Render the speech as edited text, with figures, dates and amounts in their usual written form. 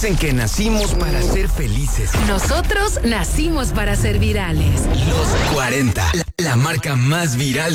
Dicen que nacimos para ser felices. Nosotros nacimos para ser virales. Los 40, la marca más viral